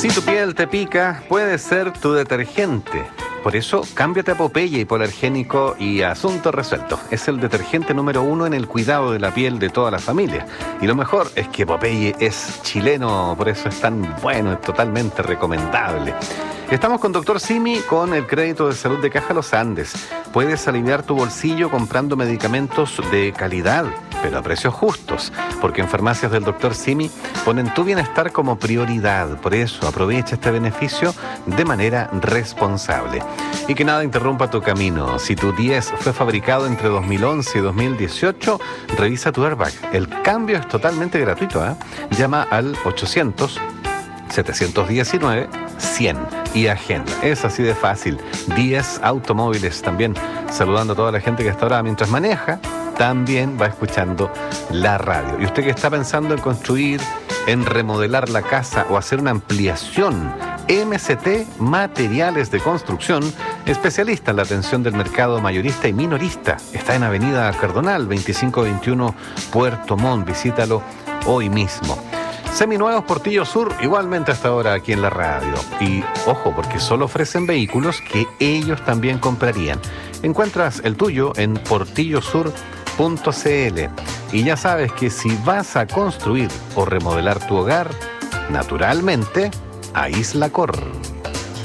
Si tu piel te pica, puede ser tu detergente. Por eso, cámbiate a Popeye Hipoalergénico y asunto resuelto. Es el detergente número 1 en el cuidado de la piel de toda la familia. Y lo mejor es que Popeye es chileno, por eso es tan bueno, es totalmente recomendable. Estamos con Dr. Simi con el crédito de salud de Caja Los Andes. Puedes aliviar tu bolsillo comprando medicamentos de calidad, pero a precios justos, porque en farmacias del Dr. Simi ponen tu bienestar como prioridad. Por eso aprovecha este beneficio de manera responsable. Y que nada interrumpa tu camino. Si tu 10 fue fabricado entre 2011 y 2018, revisa tu airbag. El cambio es totalmente gratuito, ¿eh? Llama al 800-719-100 y agenda. Es así de fácil. 10 automóviles también. Saludando a toda la gente que hasta ahora, mientras maneja, también va escuchando la radio. Y usted que está pensando en construir, en remodelar la casa o hacer una ampliación, MCT Materiales de Construcción, especialista en la atención del mercado mayorista y minorista. Está en Avenida Cardonal, 2521 Puerto Montt. Visítalo hoy mismo. Seminuevos Portillo Sur, igualmente hasta ahora aquí en la radio. Y ojo, porque solo ofrecen vehículos que ellos también comprarían. Encuentras el tuyo en portillosur.cl. Y ya sabes que si vas a construir o remodelar tu hogar, naturalmente, a Isla Cor.